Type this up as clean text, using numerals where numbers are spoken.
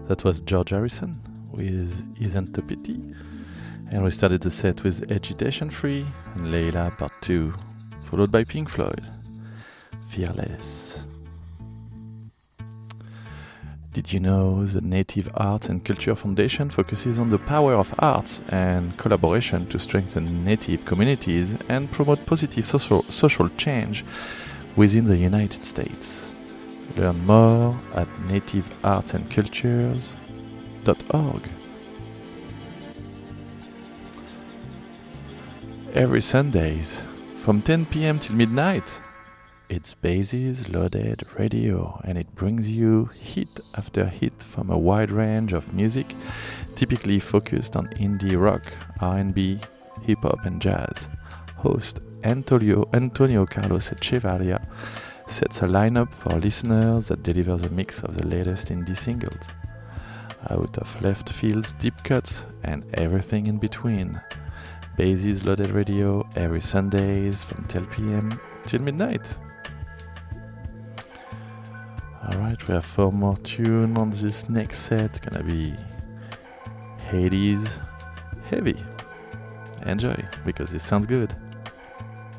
That was George Harrison with Isn't a Pity. And we started the set with Agitation Free and Layla Part 2, followed by Pink Floyd, Fearless. Did you know the Native Arts and Culture Foundation focuses on the power of arts and collaboration to strengthen Native communities and promote positive social change within the United States? Learn more at nativeartsandcultures.org. Every Sundays from 10 p.m. till midnight, it's Bases Loaded Radio, and it brings you hit after hit from a wide range of music, typically focused on indie rock, R&B, hip-hop and jazz. Host Antonio Carlos Echevarria sets a lineup for listeners that delivers a mix of the latest indie singles, out of left fields, deep cuts, and everything in between. Bases Loaded Radio every Sundays from 10 p.m. till midnight. Alright, we have 4 more tunes on this next set. Gonna be Hades Heavy. Enjoy, because it sounds good.